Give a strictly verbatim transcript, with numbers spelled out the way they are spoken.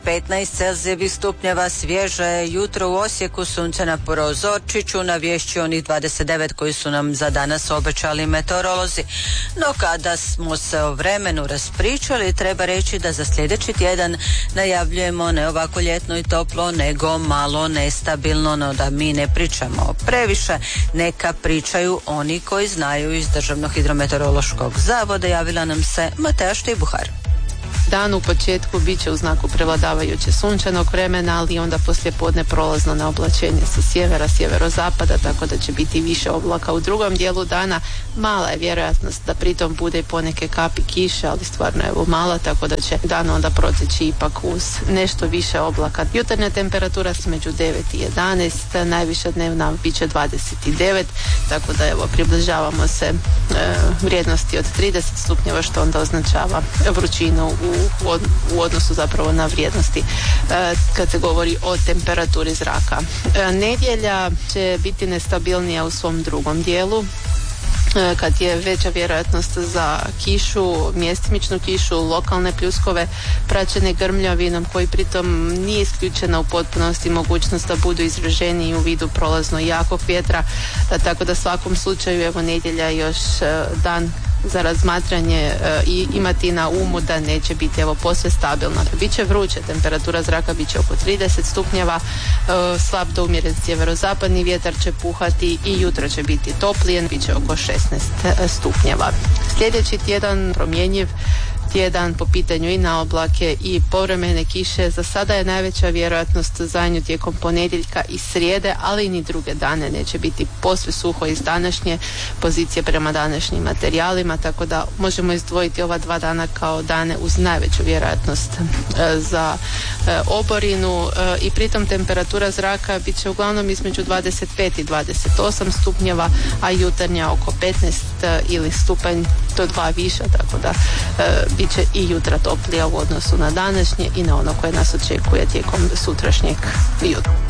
petnaest Celzijevih stupnjeva, svježe jutro u Osijeku, sunčana prozorčiću, navješću onih dvadeset devet koji su nam za danas obećali meteorolozi. No kada smo se o vremenu raspričali, treba reći da za sljedeći tjedan najavljujemo ne ovako ljetno i toplo, nego malo nestabilno, no da mi ne pričamo previše, neka pričaju oni koji znaju iz Državnog hidrometeorološkog zavoda. Javila nam se Mateja Štibuhar. Dan u početku bit će u znaku prevladavajuće sunčanog vremena, ali onda poslije podne prolazno na oblačenje sa sjevera, sjeverozapada, tako da će biti više oblaka u drugom dijelu dana. Mala je vjerojatnost da pritom bude i poneke kapi kiše, ali stvarno evo mala, tako da će dan onda proteći ipak uz nešto više oblaka. Jutarnja temperatura između devet i jedanaest, najviša dnevna bit će dvadeset devet, tako da evo približavamo se e, vrijednosti od trideset stupnjeva, što onda označava vrućinu u U, u odnosu zapravo na vrijednosti e, kad se govori o temperaturi zraka. E, nedjelja će biti nestabilnija u svom drugom dijelu, e, kad je veća vjerojatnost za kišu, mjestimičnu kišu, lokalne pljuskove praćene grmljavinom, koji pritom nije isključena u potpunosti mogućnost da budu izraženiji u vidu prolazno jakog vjetra, e, tako da svakom slučaju evo nedjelja još e, dan za razmatranje e, i imati na umu da neće biti evo posve stabilna. Biće vruće, temperatura zraka biće oko trideset stupnjeva, e, slab do umjeren sjeverozapadni vjetar će puhati i jutro će biti toplije, biće oko šesnaest stupnjeva. Sljedeći tjedan promjenjiv tjedan po pitanju i na oblake i povremene kiše. Za sada je najveća vjerojatnost za nju tijekom ponedjeljka i srijede, ali ni druge dane neće biti posve suho iz današnje pozicije prema današnjim materijalima, tako da možemo izdvojiti ova dva dana kao dane uz najveću vjerojatnost e, za e, oborinu e, i pritom temperatura zraka bit će uglavnom između dvadeset pet i dvadeset osam stupnjeva, a jutarnja oko petnaest ili stupanj do dva viša, tako da e, bit će i jutra toplija u odnosu na današnje i na ono koje nas očekuje tijekom sutrašnjeg jutra.